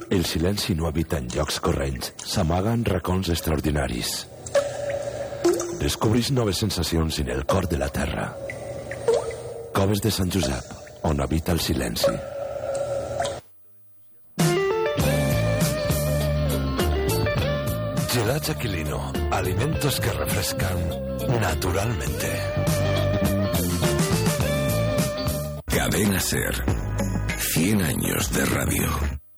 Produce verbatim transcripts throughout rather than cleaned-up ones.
El silenci no habita en llocs corrents, s'amaga en racons extraordinaris. Descobrís noves sensacions en el cor de la terra. Coves de Sant Josep, on habita el silenci. Gelats Aquilino, alimentos que refrescan naturalmente. Cadena Ser, cien años de radio.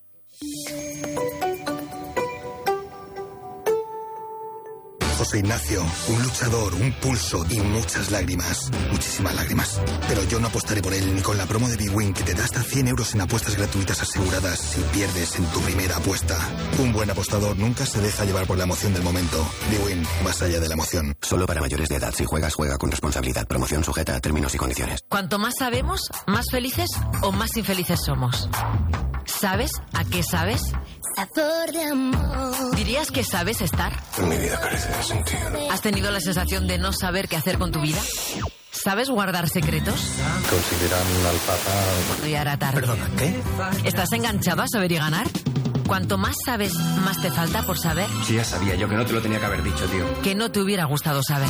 José Ignacio, un luchador, un pulso y muchas lágrimas. Muchísimas lágrimas. Pero yo no apostaré por él ni con la promo de bwin que te da hasta cien euros en apuestas gratuitas aseguradas si pierdes en tu primera apuesta. Un buen apostador nunca se deja llevar por la emoción del momento. bwin, más allá de la emoción. Solo para mayores de edad. Si juegas, juega con responsabilidad. Promoción sujeta a términos y condiciones. Cuanto más sabemos, más felices o más infelices somos. ¿Sabes a qué sabes? Sabor de amor. ¿Dirías que sabes estar? Mi vida carece de sentido. ¿Has tenido la sensación de no saber qué hacer con tu vida? ¿Sabes guardar secretos? Consideran al Papa... Y ahora tarde. Perdona, ¿qué? ¿Estás enganchado a saber y ganar? Cuanto más sabes, más te falta por saber. Sí, ya sabía yo que no te lo tenía que haber dicho, tío. Que no te hubiera gustado saber.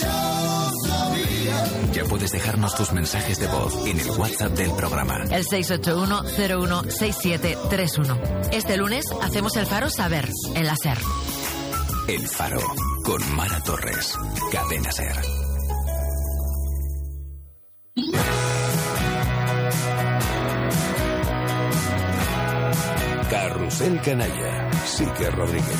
Ya puedes dejarnos tus mensajes de voz en el WhatsApp del programa. El seis ocho uno cero uno seis siete tres uno. Este lunes hacemos el Faro Saber, en la SER. El Faro, con Mara Torres. Cadena Ser. Carrusel Canalla. Sique Rodríguez.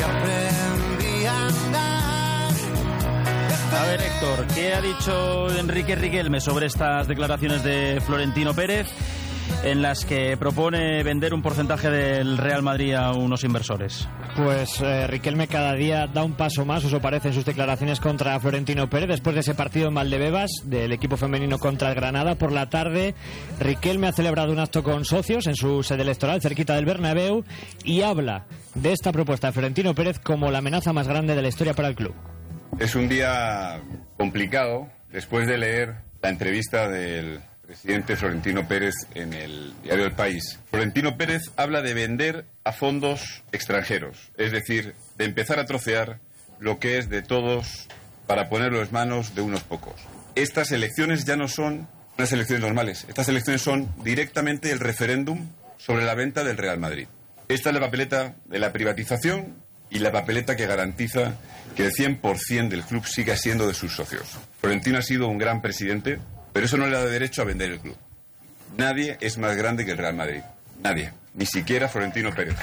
A ver, Héctor, ¿qué ha dicho Enrique Riquelme sobre estas declaraciones de Florentino Pérez en las que propone vender un porcentaje del Real Madrid a unos inversores? Pues eh, Riquelme cada día da un paso más, eso parece, en sus declaraciones contra Florentino Pérez. Después de ese partido en Valdebebas del equipo femenino contra el Granada, por la tarde Riquelme ha celebrado un acto con socios en su sede electoral cerquita del Bernabéu y habla de esta propuesta de Florentino Pérez como la amenaza más grande de la historia para el club. Es un día complicado después de leer la entrevista del presidente Florentino Pérez en el diario El País. Florentino Pérez habla de vender a fondos extranjeros, es decir, de empezar a trocear lo que es de todos para ponerlo en manos de unos pocos. Estas elecciones ya no son unas elecciones normales, estas elecciones son directamente el referéndum sobre la venta del Real Madrid. Esta es la papeleta de la privatización y la papeleta que garantiza que el cien por ciento del club siga siendo de sus socios. Florentino ha sido un gran presidente, pero eso no le da derecho a vender el club. Nadie es más grande que el Real Madrid. Nadie. Ni siquiera Florentino Pérez.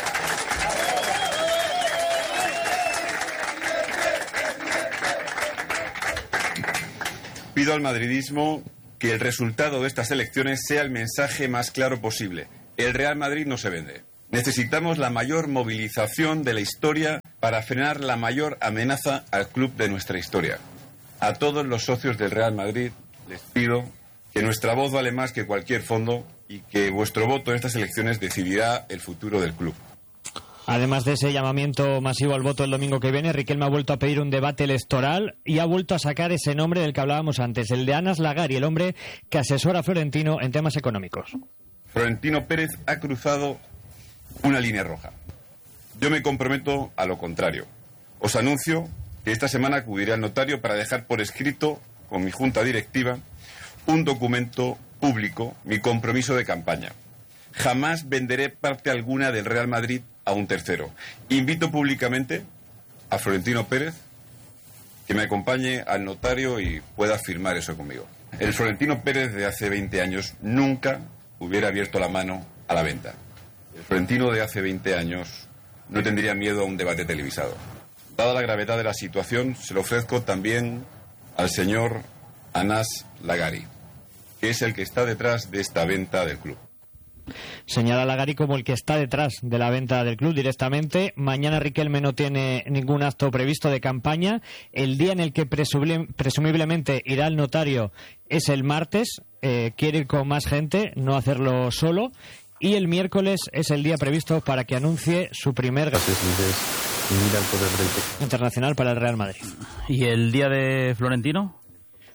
Pido al madridismo que el resultado de estas elecciones sea el mensaje más claro posible. El Real Madrid no se vende. Necesitamos la mayor movilización de la historia para frenar la mayor amenaza al club de nuestra historia. A todos los socios del Real Madrid les pido que nuestra voz vale más que cualquier fondo y que vuestro voto en estas elecciones decidirá el futuro del club. Además de ese llamamiento masivo al voto el domingo que viene, Riquelme ha vuelto a pedir un debate electoral y ha vuelto a sacar ese nombre del que hablábamos antes, el de Anas Lagari, el hombre que asesora a Florentino en temas económicos. Florentino Pérez ha cruzado una línea roja. Yo me comprometo a lo contrario. Os anuncio que esta semana acudiré al notario para dejar por escrito, con mi junta directiva, un documento público, mi compromiso de campaña. Jamás venderé parte alguna del Real Madrid a un tercero. Invito públicamente a Florentino Pérez que me acompañe al notario y pueda firmar eso conmigo. El Florentino Pérez de hace veinte años nunca hubiera abierto la mano a la venta. El Florentino de hace veinte años no tendría miedo a un debate televisado. Dada la gravedad de la situación, se lo ofrezco también al señor Anas Lagari, que es el que está detrás de esta venta del club. Señala Lagari como el que está detrás de la venta del club directamente. Mañana Riquelme no tiene ningún acto previsto de campaña. El día en el que presumiblemente irá al notario es el martes. Eh, quiere ir con más gente, no hacerlo solo. Y el miércoles es el día previsto para que anuncie su primer gasto internacional para el Real Madrid. ¿Y el día de Florentino?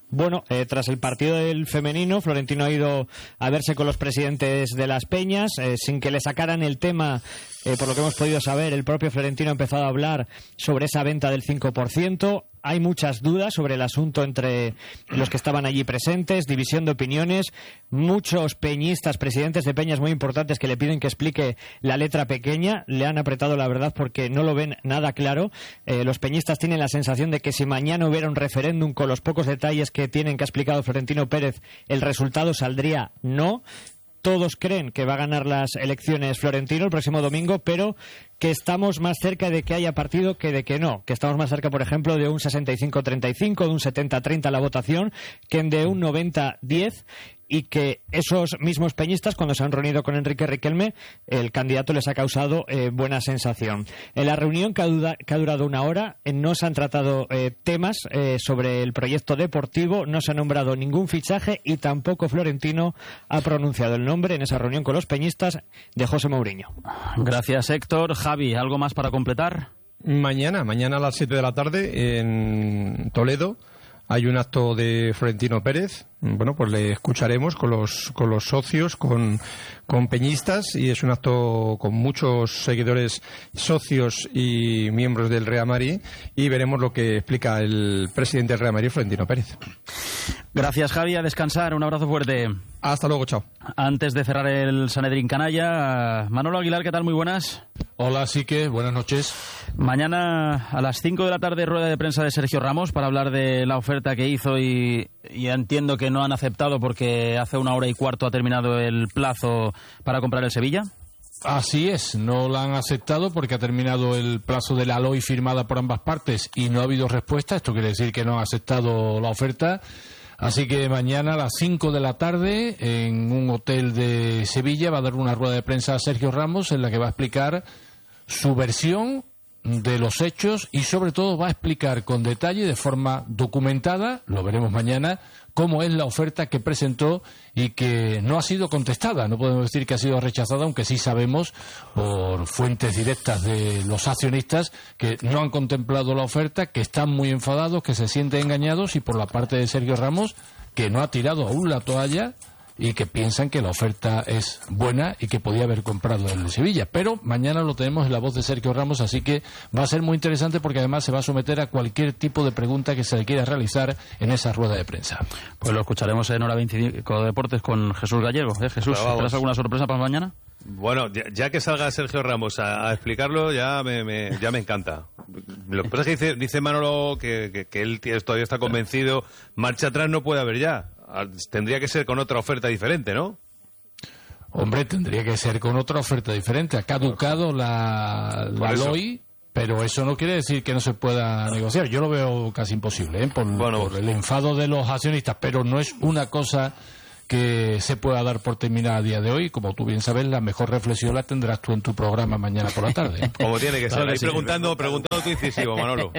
Bueno, eh, tras el partido del femenino, Florentino ha ido a verse con los presidentes de las peñas, eh, sin que le sacaran el tema, eh, por lo que hemos podido saber, el propio Florentino ha empezado a hablar sobre esa venta del cinco por ciento. Hay muchas dudas sobre el asunto entre los que estaban allí presentes, división de opiniones, muchos peñistas, presidentes de peñas muy importantes que le piden que explique la letra pequeña, le han apretado la verdad porque no lo ven nada claro. Eh, los peñistas tienen la sensación de que si mañana hubiera un referéndum con los pocos detalles que tienen que ha explicado Florentino Pérez, el resultado saldría no. Todos creen que va a ganar las elecciones Florentino el próximo domingo, pero que estamos más cerca de que haya partido que de que no. Que estamos más cerca, por ejemplo, de un sesenta y cinco treinta y cinco, de un setenta treinta la votación, que de un noventa diez. Y que esos mismos peñistas, cuando se han reunido con Enrique Riquelme, el candidato les ha causado eh, buena sensación. En la reunión, que ha, dura, que ha durado una hora, eh, no se han tratado eh, temas eh, sobre el proyecto deportivo, no se ha nombrado ningún fichaje y tampoco Florentino ha pronunciado el nombre en esa reunión con los peñistas de José Mourinho. Gracias, Héctor. Javi, ¿algo más para completar? Mañana, mañana a las siete de la tarde en Toledo hay un acto de Florentino Pérez. Bueno, pues le escucharemos con los con los socios, con, con peñistas, y es un acto con muchos seguidores, socios y miembros del Real Madrid, y veremos lo que explica el presidente del Real Madrid, Florentino Pérez. Gracias, Javi, a descansar, un abrazo fuerte. Hasta luego, chao. Antes de cerrar el Sanedrín Canalla, Manolo Aguilar, ¿qué tal? Muy buenas. Hola, Sique, buenas noches. Mañana a las cinco de la tarde, rueda de prensa de Sergio Ramos para hablar de la oferta que hizo y, y entiendo que no han aceptado porque hace una hora y cuarto ha terminado el plazo para comprar el Sevilla. Así es, no la han aceptado porque ha terminado el plazo de la L O I firmada por ambas partes y no ha habido respuesta. Esto quiere decir que no han aceptado la oferta. Así que mañana a las cinco de la tarde en un hotel de Sevilla va a dar una rueda de prensa a Sergio Ramos en la que va a explicar su versión de los hechos y sobre todo va a explicar con detalle, de forma documentada, lo veremos mañana, cómo es la oferta que presentó y que no ha sido contestada. No podemos decir que ha sido rechazada, aunque sí sabemos por fuentes directas de los accionistas que no han contemplado la oferta, que están muy enfadados, que se sienten engañados, y por la parte de Sergio Ramos, que no ha tirado aún la toalla y que piensan que la oferta es buena y que podía haber comprado el Sevilla. Pero mañana lo tenemos en la voz de Sergio Ramos, así que va a ser muy interesante porque además se va a someter a cualquier tipo de pregunta que se le quiera realizar en esa rueda de prensa. Pues lo escucharemos en Hora veinticinco Deportes con Jesús Gallego. ¿Eh, Jesús, ¿tendrás alguna sorpresa para mañana? Bueno, ya, ya que salga Sergio Ramos a, a explicarlo, ya me, me, ya me encanta. Lo que pasa es que dice, dice Manolo que, que, que él todavía está convencido. Marcha atrás no puede haber ya. Tendría que ser con otra oferta diferente, ¿no? Hombre, tendría que ser con otra oferta diferente. Ha caducado la, la L O I, pero eso no quiere decir que no se pueda negociar. Yo lo veo casi imposible, ¿eh? por, bueno, por el enfado de los accionistas, pero no es una cosa que se pueda dar por terminada a día de hoy. Como tú bien sabes, la mejor reflexión la tendrás tú en tu programa mañana por la tarde. Como tiene que ser. Ahí preguntando, preguntando tu incisivo, Manolo.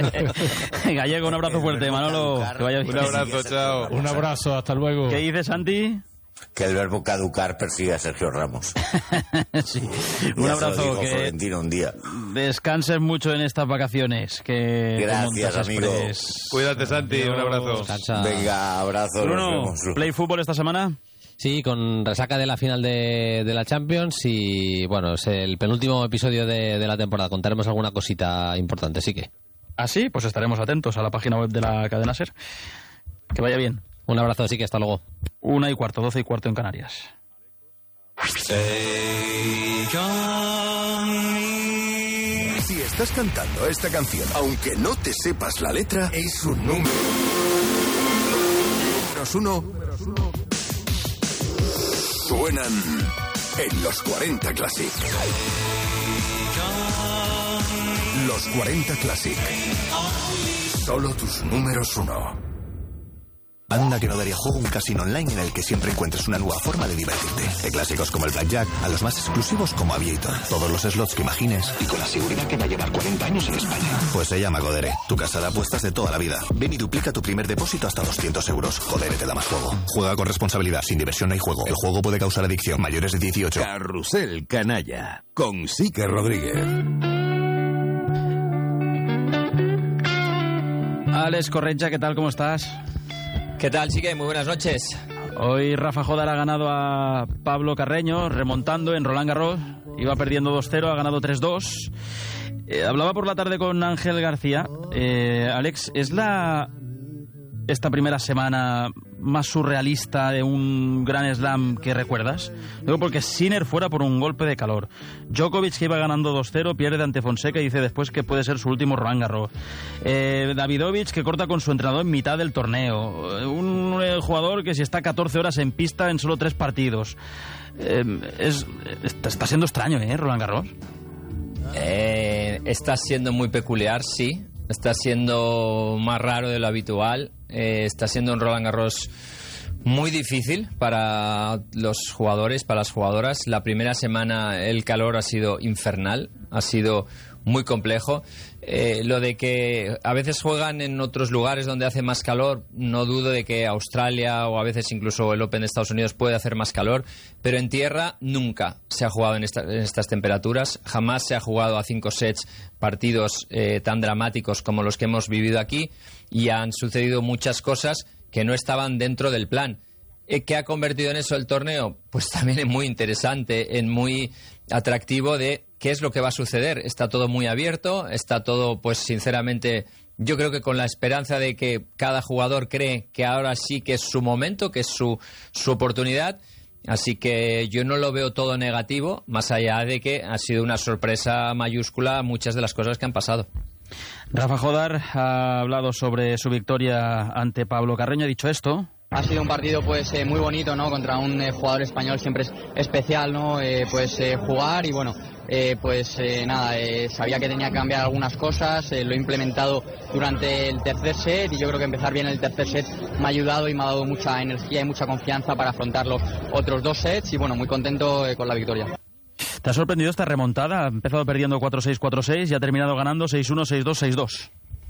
Gallego, un abrazo fuerte, Manolo. Que vaya bien. Un abrazo, chao. Un abrazo, hasta luego. ¿Qué dices, Santi? Que el verbo caducar persigue a Sergio Ramos. Sí. Un abrazo. Que Florentino un día. Descanses mucho en estas vacaciones. Que Gracias, amigo. Express. Cuídate, Santi. Un abrazo. Descansa. Venga, abrazo. Bruno, ¿play fútbol esta semana? Sí, con resaca de la final de, de la Champions y, bueno, es el penúltimo episodio de, de la temporada. Contaremos alguna cosita importante, sí que. ¿Ah, sí? Pues estaremos atentos a la página web de la cadena SER. Que vaya bien. Un abrazo, así que hasta luego. Una y cuarto, doce y cuarto en Canarias. Si estás cantando esta canción, aunque no te sepas la letra, es un número. Números uno. Suenan en los cuarenta Classic. Los cuarenta Classic. Solo tus números uno. Anda que no daría juego un casino online en el que siempre encuentres una nueva forma de divertirte. De clásicos como el Blackjack a los más exclusivos como Aviator. Todos los slots que imagines y con la seguridad que va a llevar cuarenta años en España. Pues se llama Codere, tu casa de apuestas de toda la vida. Ven y duplica tu primer depósito hasta doscientos euros. Codere te da más juego. Juega con responsabilidad, sin diversión no hay juego. El juego puede causar adicción. Mayores de dieciocho. Carrusel Canalla con Sique Rodríguez. Alex Correcha, ¿qué tal? ¿Cómo estás? ¿Qué tal, Sique? Muy buenas noches. Hoy Rafa Jodar ha ganado a Pablo Carreño, remontando en Roland Garros. Iba perdiendo dos cero, ha ganado tres dos. Eh, hablaba por la tarde con Ángel García. Eh, Alex, ¿es la esta primera semana más surrealista de un Grand Slam que recuerdas? Luego porque Sinner fuera por un golpe de calor. Djokovic, que iba ganando dos cero, pierde ante Fonseca y dice después que puede ser su último Roland Garros. Eh, Davidovich, que corta con su entrenador en mitad del torneo. Un eh, jugador que si está catorce horas en pista en solo tres partidos. Eh, es, está, está siendo extraño, ¿eh, Roland Garros? Eh, está siendo muy peculiar, sí. Está siendo más raro de lo habitual. Eh, está siendo un Roland Garros muy difícil para los jugadores, para las jugadoras. La primera semana el calor ha sido infernal, ha sido muy complejo. Eh, lo de que a veces juegan en otros lugares donde hace más calor, no dudo de que Australia o a veces incluso el Open de Estados Unidos puede hacer más calor, pero en tierra nunca se ha jugado en, esta, en estas temperaturas, jamás se ha jugado a cinco sets partidos eh, tan dramáticos como los que hemos vivido aquí, y han sucedido muchas cosas que no estaban dentro del plan. ¿Qué ha convertido en eso el torneo? Pues también es muy interesante, en muy atractivo de qué es lo que va a suceder. Está todo muy abierto, está todo, pues sinceramente, yo creo que con la esperanza de que cada jugador cree que ahora sí que es su momento, que es su, su oportunidad. Así que yo no lo veo todo negativo, más allá de que ha sido una sorpresa mayúscula muchas de las cosas que han pasado. Rafa Jodar ha hablado sobre su victoria ante Pablo Carreño, ha dicho esto. Ha sido un partido pues eh, muy bonito, ¿no? Contra un eh, jugador español siempre es especial, ¿no? Eh, pues eh, jugar y bueno, eh, pues eh, nada, eh, sabía que tenía que cambiar algunas cosas, eh, lo he implementado durante el tercer set y yo creo que empezar bien el tercer set me ha ayudado y me ha dado mucha energía y mucha confianza para afrontar los otros dos sets y bueno, muy contento eh, con la victoria. ¿Te ha sorprendido esta remontada? Ha empezado perdiendo cuatro seis, cuatro seis y ha terminado ganando seis uno, seis dos, seis dos.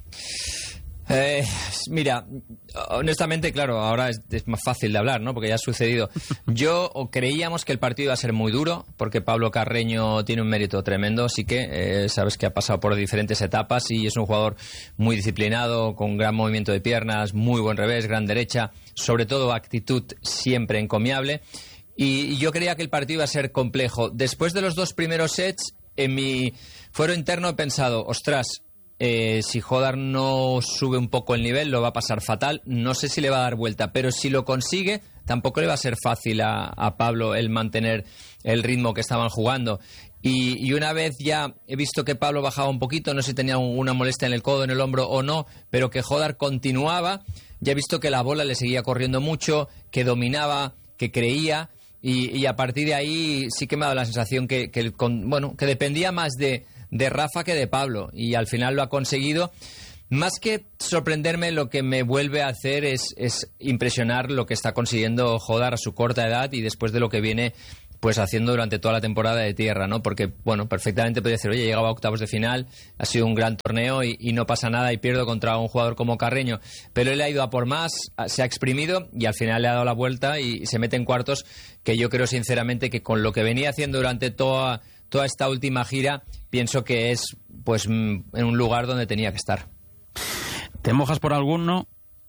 Eh, mira, honestamente, claro, ahora es, es más fácil de hablar, ¿no? Porque ya ha sucedido. Yo o creíamos que el partido iba a ser muy duro, porque Pablo Carreño tiene un mérito tremendo, sí que eh, sabes que ha pasado por diferentes etapas y es un jugador muy disciplinado, con gran movimiento de piernas, muy buen revés, gran derecha, sobre todo actitud siempre encomiable. Y, y yo creía que el partido iba a ser complejo. Después de los dos primeros sets, en mi fuero interno he pensado, ostras, Eh, si Jodar no sube un poco el nivel, lo va a pasar fatal. No sé si le va a dar vuelta, pero si lo consigue, tampoco le va a ser fácil a, a Pablo el mantener el ritmo que estaban jugando. Y, y una vez ya he visto que Pablo bajaba un poquito, no sé si tenía una molestia en el codo, en el hombro o no, pero que Jodar continuaba, ya he visto que la bola le seguía corriendo mucho, que dominaba, que creía, y, y a partir de ahí sí que me ha dado la sensación que, que, el, con, bueno, que dependía más de... de Rafa que de Pablo, y al final lo ha conseguido. Más que sorprenderme, lo que me vuelve a hacer es, es impresionar lo que está consiguiendo Jodar a su corta edad y después de lo que viene pues haciendo durante toda la temporada de tierra, ¿no? Porque, bueno, perfectamente podría decir, oye, llegaba a octavos de final, ha sido un gran torneo y, y no pasa nada y pierdo contra un jugador como Carreño, pero él ha ido a por más, se ha exprimido y al final le ha dado la vuelta y se mete en cuartos, que yo creo sinceramente que con lo que venía haciendo durante toda toda esta última gira, pienso que es pues en un lugar donde tenía que estar. ¿Te mojas por alguno?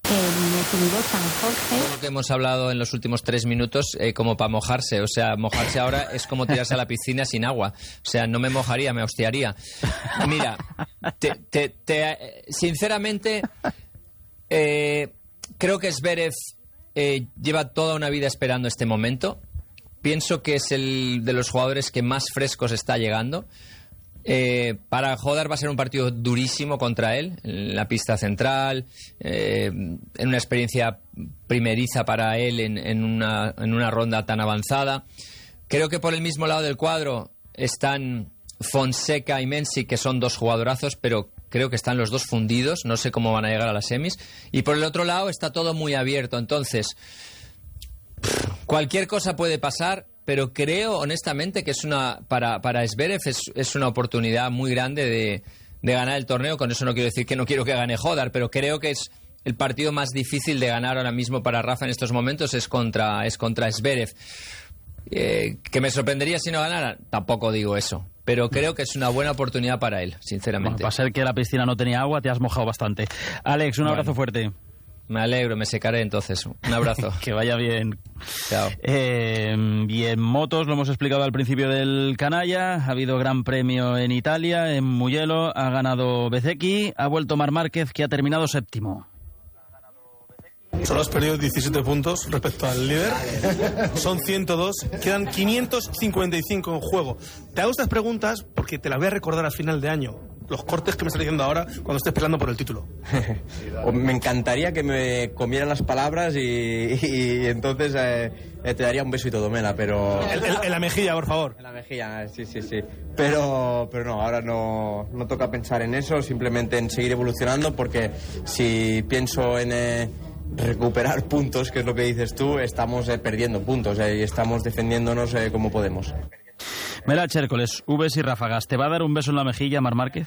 Todo lo que hemos hablado en los últimos tres minutos, eh, como para mojarse, o sea, mojarse ahora es como tirarse a la piscina sin agua, o sea, no me mojaría, me hostiaría. Mira, te, te, te, sinceramente, eh, creo que Zverev eh, lleva toda una vida esperando este momento. Pienso que es el de los jugadores que más frescos está llegando. Eh, para Jodar va a ser un partido durísimo contra él, en la pista central, eh, en una experiencia primeriza para él en, en, una, en una ronda tan avanzada. Creo que por el mismo lado del cuadro están Fonseca y Mensik, que son dos jugadorazos, pero creo que están los dos fundidos, no sé cómo van a llegar a las semis. Y por el otro lado está todo muy abierto, entonces... cualquier cosa puede pasar, pero creo honestamente que es una para, para Zverev es, es una oportunidad muy grande de, de ganar el torneo. Con eso no quiero decir que no quiero que gane Jodar, pero creo que es el partido más difícil de ganar ahora mismo para Rafa en estos momentos, es contra, es contra Zverev. Eh, ¿Que me sorprendería si no ganara? Tampoco digo eso, pero creo que es una buena oportunidad para él, sinceramente. Bueno, para ser que la piscina no tenía agua, te has mojado bastante. Alex, un abrazo bueno. fuerte. Me alegro, me secaré entonces. Un abrazo. Que vaya bien. Chao. Eh, y en motos, lo hemos explicado al principio del canalla, ha habido gran premio en Italia, en Mugello, ha ganado Bezzecchi, ha vuelto Marc Márquez, que ha terminado séptimo. Solo has perdido diecisiete puntos respecto al líder. Son ciento dos. Quedan quinientos cincuenta y cinco en juego. Te hago estas preguntas porque te las voy a recordar al final de año. Los cortes que me estás diciendo ahora cuando estés peleando por el título. Me encantaría que me comieran las palabras y, y, y entonces eh, te daría un beso y todo, Mela, pero... En, en, en la mejilla, por favor. En la mejilla, sí, sí, sí. Pero, pero no, ahora no, no toca pensar en eso, simplemente en seguir evolucionando, porque si pienso en... Eh, recuperar puntos, que es lo que dices tú, estamos eh, perdiendo puntos eh, y estamos defendiéndonos eh, como podemos. Mela Chércoles, Vs y ráfagas, ¿te va a dar un beso en la mejilla Marc Márquez?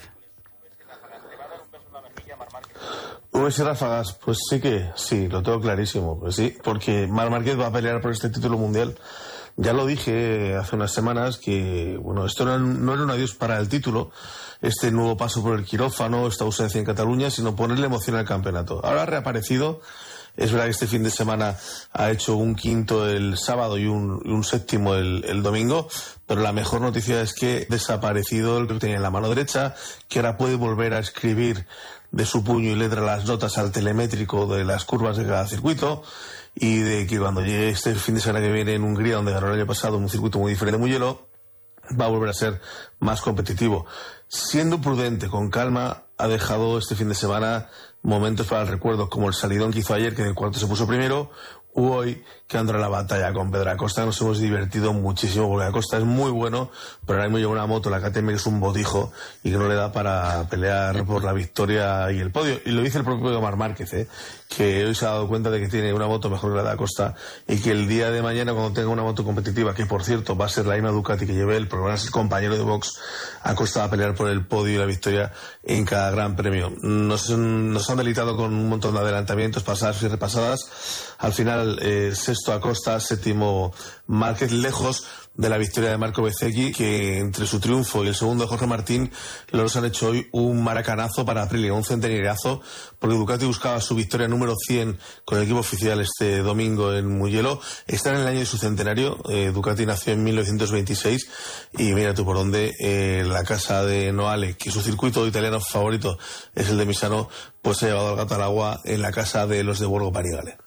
Vs y ráfagas, pues sí que sí, lo tengo clarísimo, pues sí, porque Marc Márquez va a pelear por este título mundial. Ya lo dije hace unas semanas que, bueno, esto no, no era un adiós para el título, este nuevo paso por el quirófano, esta ausencia en Cataluña, sino ponerle emoción al campeonato. Ahora ha reaparecido. Es verdad que este fin de semana ha hecho un quinto el sábado y un, y un séptimo el, el domingo, pero la mejor noticia es que ha desaparecido el que tenía en la mano derecha, que ahora puede volver a escribir de su puño y letra las notas al telemétrico de las curvas de cada circuito, y de que cuando llegue este fin de semana que viene en Hungría, donde ganó el año pasado, un circuito muy diferente, muy hielo, va a volver a ser más competitivo. Siendo prudente, con calma, ha dejado este fin de semana momentos para el recuerdo, como el salidón que hizo ayer, que en el cuarto se puso primero, u hoy que anda en la batalla con Pedro Acosta. Nos hemos divertido muchísimo, porque Acosta es muy bueno, pero ahora mismo lleva una moto, la K T M, que es un botijo y que no le da para pelear por la victoria y el podio. Y lo dice el propio Marc Márquez, ¿eh? que hoy se ha dado cuenta de que tiene una moto mejor que la de Acosta, y que el día de mañana, cuando tenga una moto competitiva, que por cierto va a ser la misma Ducati que lleve él, porque van a ser compañero de box, Acosta va a pelear por el podio y la victoria en cada gran premio. Nos, nos han delitado con un montón de adelantamientos pasadas y repasadas. Al final, eh, sexto Acosta, séptimo Márquez, lejos de la victoria de Marco Bezzecchi, que entre su triunfo y el segundo de Jorge Martín, los han hecho hoy un maracanazo para Aprilia, un centenariazo, porque Ducati buscaba su victoria número cien con el equipo oficial este domingo en Mugello. Está en el año de su centenario. eh, Ducati nació en mil novecientos veintiséis, y mira tú por dónde, eh, la casa de Noale, que su circuito italiano favorito es el de Misano, pues se ha llevado al gato al agua en la casa de los de Borgo Panigale.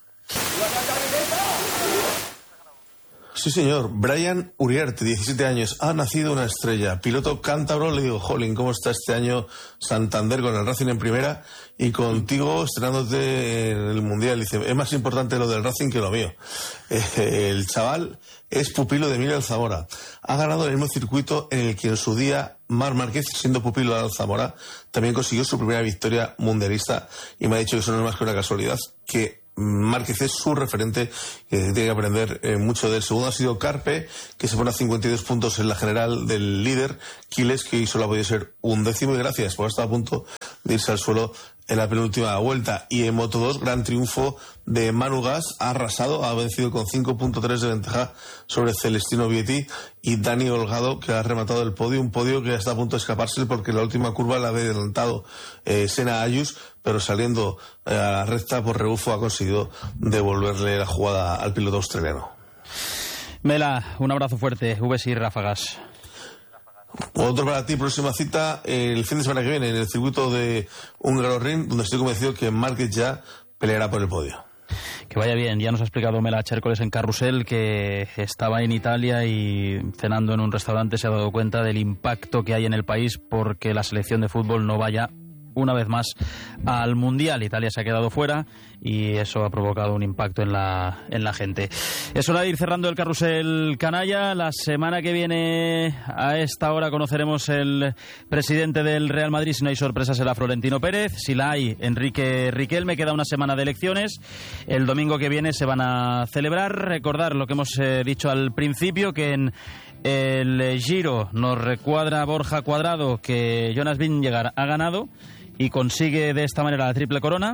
Sí, señor. Brian Uriarte, diecisiete años, ha nacido una estrella. Piloto cántabro. Le digo, jolín, ¿cómo está este año Santander con el Racing en primera y contigo estrenándote en el Mundial? Dice, es más importante lo del Racing que lo mío. Eh, el chaval es pupilo de Emilio Alzamora. Ha ganado el mismo circuito en el que en su día Marc Márquez, siendo pupilo de Alzamora, también consiguió su primera victoria mundialista, y me ha dicho que eso no es más que una casualidad, que Márquez es su referente, que tiene que aprender eh, mucho de él. Segundo ha sido Carpe, que se pone a cincuenta y dos puntos en la general del líder, Quiles, que solo ha podido ser un décimo, y gracias, porque está a punto de irse al suelo en la penúltima vuelta. Y en Moto dos, gran triunfo de Manu Gas, ha arrasado, ha vencido con cinco punto tres de ventaja sobre Celestino Vietti y Dani Holgado, que ha rematado el podio, un podio que está a punto de escaparse, porque en la última curva la ha adelantado eh, Senna Ayus, pero saliendo eh, a la recta por rebufo ha conseguido devolverle la jugada al piloto australiano. Mela, un abrazo fuerte, Vs y ráfagas. Otro para ti, próxima cita el fin de semana que viene en el circuito de Hungaroring, donde estoy convencido que Márquez ya peleará por el podio. Que vaya bien. Ya nos ha explicado Mela Chércoles en Carrusel que estaba en Italia y cenando en un restaurante se ha dado cuenta del impacto que hay en el país porque la selección de fútbol no vaya una vez más al Mundial. Italia se ha quedado fuera y eso ha provocado un impacto en la, en la gente. Es hora de ir cerrando el Carrusel Canalla. La semana que viene a esta hora conoceremos el presidente del Real Madrid. Si no hay sorpresa será Florentino Pérez. Si la hay, Enrique Riquelme. Queda una semana de elecciones. El domingo que viene se van a celebrar. Recordar lo que hemos eh, dicho al principio, que en el Giro nos recuadra Borja Cuadrado que Jonas Vingegaard ha ganado y consigue de esta manera la triple corona.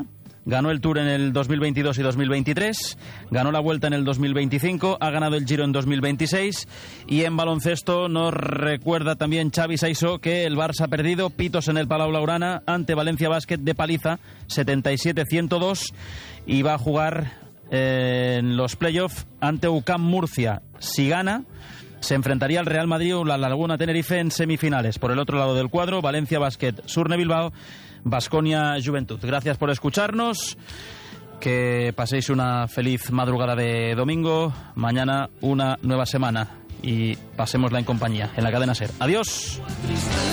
ganó el Tour en el dos mil veintidós y dos mil veintitrés, ganó la Vuelta en el dos mil veinticinco, ha ganado el Giro en dos mil veintiséis y en baloncesto nos recuerda también Xavi Saiso que el Barça ha perdido pitos en el Palau Blaugrana ante Valencia Basket de paliza setenta y siete a ciento dos y va a jugar eh, en los playoffs ante U C A M Murcia. Si gana, se enfrentaría al Real Madrid o la Laguna Tenerife en semifinales. Por el otro lado del cuadro, Valencia Basket, Surne Bilbao, Baskonia Juventud. Gracias por escucharnos, que paséis una feliz madrugada de domingo, mañana una nueva semana y pasémosla en compañía en la cadena SER. Adiós.